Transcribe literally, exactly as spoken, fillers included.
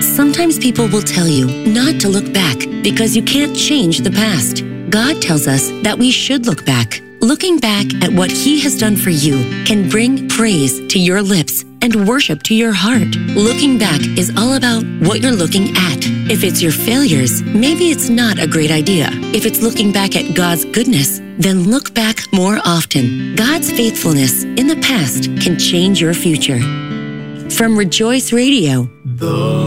Sometimes people will tell you not to look back because you can't change the past. God tells us that we should look back. Looking back at what He has done for you can bring praise to your lips and worship to your heart. Looking back is all about what you're looking at. If it's your failures, maybe it's not a great idea. If it's looking back at God's goodness, then look back more often. God's faithfulness in the past can change your future. From Rejoice Radio, The